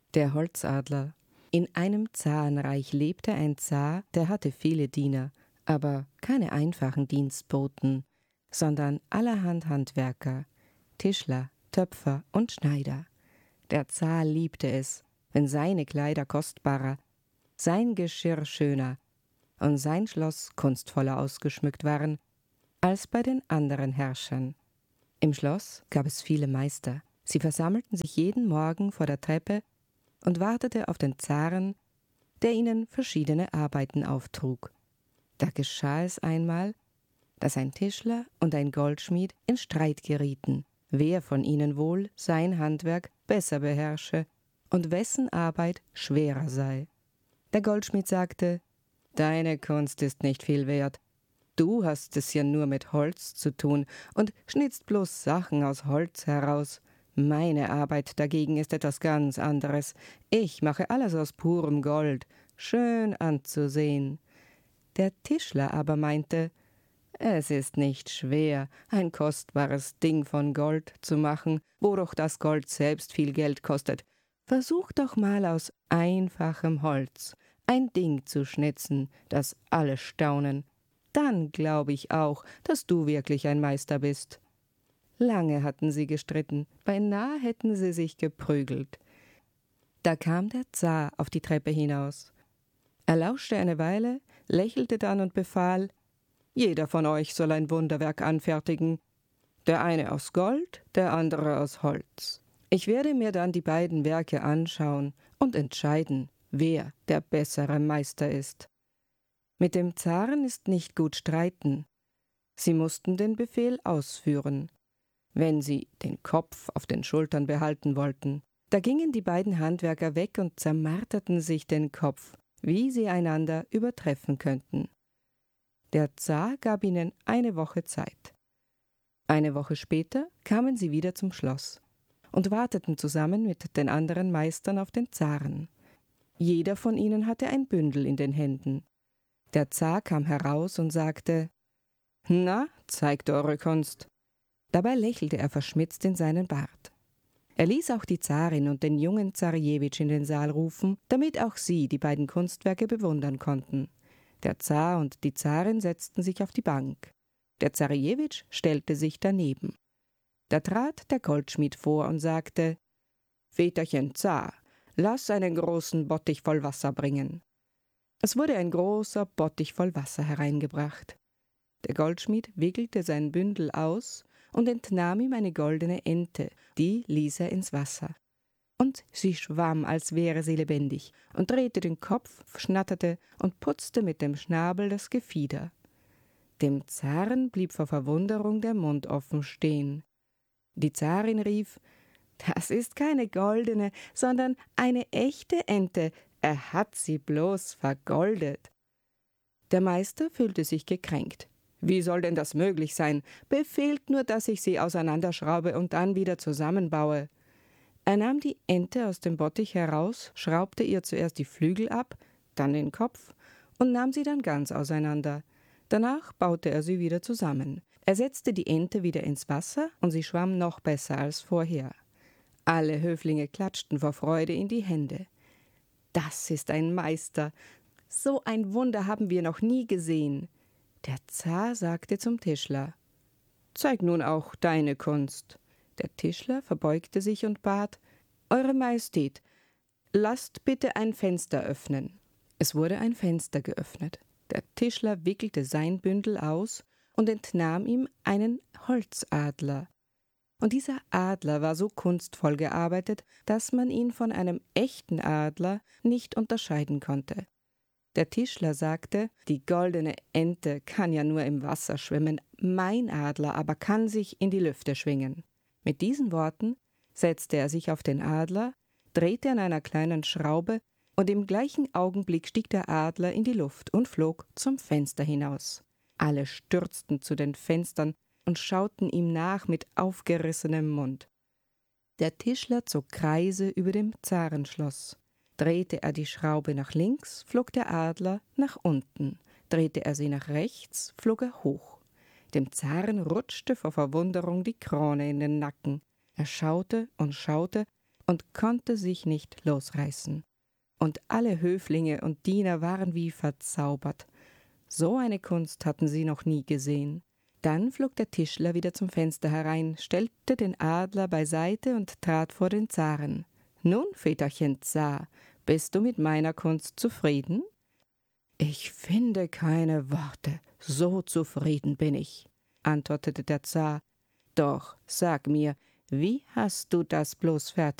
Der Holzadler. In einem Zarenreich lebte ein Zar, der hatte viele Diener, aber keine einfachen Dienstboten, sondern allerhand Handwerker, Tischler, Töpfer und Schneider. Der Zar liebte es, wenn seine Kleider kostbarer, sein Geschirr schöner und sein Schloss kunstvoller ausgeschmückt waren als bei den anderen Herrschern. Im Schloss gab es viele Meister. Sie versammelten sich jeden Morgen vor der Treppe und warteten auf den Zaren, der ihnen verschiedene Arbeiten auftrug. Da geschah es einmal, dass ein Tischler und ein Goldschmied in Streit gerieten, wer von ihnen wohl sein Handwerk besser beherrsche und wessen Arbeit schwerer sei. Der Goldschmied sagte: »Deine Kunst ist nicht viel wert. Du hast es ja nur mit Holz zu tun und schnitzt bloß Sachen aus Holz heraus. Meine Arbeit dagegen ist etwas ganz anderes. Ich mache alles aus purem Gold, schön anzusehen.« Der Tischler aber meinte: »Es ist nicht schwer, ein kostbares Ding von Gold zu machen, wo doch das Gold selbst viel Geld kostet. Versuch doch mal aus einfachem Holz ein Ding zu schnitzen, das alle staunen. Dann glaube ich auch, dass du wirklich ein Meister bist.« Lange hatten sie gestritten, beinahe hätten sie sich geprügelt. Da kam der Zar auf die Treppe hinaus. Er lauschte eine Weile, lächelte dann und befahl: »Jeder von euch soll ein Wunderwerk anfertigen, der eine aus Gold, der andere aus Holz. Ich werde mir dann die beiden Werke anschauen und entscheiden, wer der bessere Meister ist.« Mit dem Zaren ist nicht gut streiten. Sie mussten den Befehl ausführen, wenn sie den Kopf auf den Schultern behalten wollten. Da gingen die beiden Handwerker weg und zermarterten sich den Kopf, wie sie einander übertreffen könnten. Der Zar gab ihnen eine Woche Zeit. Eine Woche später kamen sie wieder zum Schloss und warteten zusammen mit den anderen Meistern auf den Zaren. Jeder von ihnen hatte ein Bündel in den Händen. Der Zar kam heraus und sagte: »Na, zeigt eure Kunst.« Dabei lächelte er verschmitzt in seinen Bart. Er ließ auch die Zarin und den jungen Zarjewitsch in den Saal rufen, damit auch sie die beiden Kunstwerke bewundern konnten. Der Zar und die Zarin setzten sich auf die Bank. Der Zarjewitsch stellte sich daneben. Da trat der Goldschmied vor und sagte: »Väterchen Zar, lass einen großen Bottich voll Wasser bringen.« Es wurde ein großer Bottich voll Wasser hereingebracht. Der Goldschmied wickelte sein Bündel aus und entnahm ihm eine goldene Ente, die ließ er ins Wasser. Und sie schwamm, als wäre sie lebendig, und drehte den Kopf, schnatterte und putzte mit dem Schnabel das Gefieder. Dem Zaren blieb vor Verwunderung der Mund offen stehen. Die Zarin rief: »Das ist keine goldene, sondern eine echte Ente. Er hat sie bloß vergoldet.« Der Meister fühlte sich gekränkt. »Wie soll denn das möglich sein? Befehlt nur, dass ich sie auseinanderschraube und dann wieder zusammenbaue.« Er nahm die Ente aus dem Bottich heraus, schraubte ihr zuerst die Flügel ab, dann den Kopf und nahm sie dann ganz auseinander. Danach baute er sie wieder zusammen. Er setzte die Ente wieder ins Wasser und sie schwamm noch besser als vorher. Alle Höflinge klatschten vor Freude in die Hände. »Das ist ein Meister! So ein Wunder haben wir noch nie gesehen!« Der Zar sagte zum Tischler: »Zeig nun auch deine Kunst.« Der Tischler verbeugte sich und bat: »Eure Majestät, lasst bitte ein Fenster öffnen.« Es wurde ein Fenster geöffnet. Der Tischler wickelte sein Bündel aus und entnahm ihm einen Holzadler. Und dieser Adler war so kunstvoll gearbeitet, dass man ihn von einem echten Adler nicht unterscheiden konnte. Der Tischler sagte: »Die goldene Ente kann ja nur im Wasser schwimmen, mein Adler aber kann sich in die Lüfte schwingen.« Mit diesen Worten setzte er sich auf den Adler, drehte an einer kleinen Schraube, und im gleichen Augenblick stieg der Adler in die Luft und flog zum Fenster hinaus. Alle stürzten zu den Fenstern und schauten ihm nach mit aufgerissenem Mund. Der Tischler zog Kreise über dem Zarenschloss. Drehte er die Schraube nach links, flog der Adler nach unten. Drehte er sie nach rechts, flog er hoch. Dem Zaren rutschte vor Verwunderung die Krone in den Nacken. Er schaute und konnte sich nicht losreißen. Und alle Höflinge und Diener waren wie verzaubert. So eine Kunst hatten sie noch nie gesehen. Dann flog der Tischler wieder zum Fenster herein, stellte den Adler beiseite und trat vor den Zaren. »Nun, Väterchen Zar, bist du mit meiner Kunst zufrieden?« »Ich finde keine Worte, so zufrieden bin ich«, antwortete der Zar. »Doch, sag mir, wie hast du das bloß